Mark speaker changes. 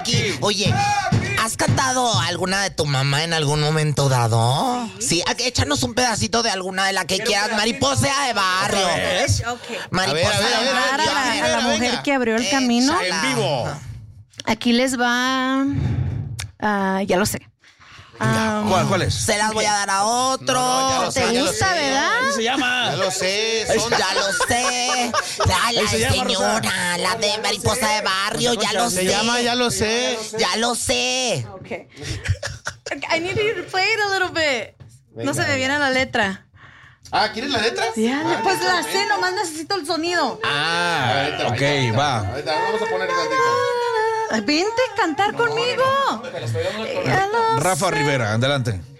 Speaker 1: aquí. Oye, ¿has cantado alguna de tu mamá en algún momento dado? Sí, échanos un pedacito de alguna de la que quieras. Mariposa de barrio.
Speaker 2: Okay.
Speaker 1: Mariposa de barrio.
Speaker 2: A la mujer que abrió el camino.
Speaker 1: Échala.
Speaker 3: En vivo.
Speaker 2: Aquí les va. Ya lo sé.
Speaker 3: ¿Cuál es?
Speaker 1: Se las voy a dar a otro.
Speaker 3: ya lo sé,
Speaker 2: ¿Te
Speaker 3: ya lo
Speaker 2: gusta,
Speaker 3: sé.
Speaker 2: verdad?
Speaker 3: ¿Cómo se llama?
Speaker 4: Ya lo sé.
Speaker 1: Ya lo sé. La
Speaker 3: se llama,
Speaker 1: señora, la de Mariposa de Barrio, ya lo sé.
Speaker 4: Se llama Ya lo sé.
Speaker 1: Ya lo sé.
Speaker 2: Okay. I need you to play it a little bit. No se me viene la letra.
Speaker 4: Ah, ¿quieres la letra?
Speaker 2: Pues la sé, nomás necesito el sonido.
Speaker 3: Ok, va.
Speaker 4: Ahorita vamos a poner tantito.
Speaker 2: Vente a cantar conmigo.
Speaker 3: Rafa Rivera, adelante.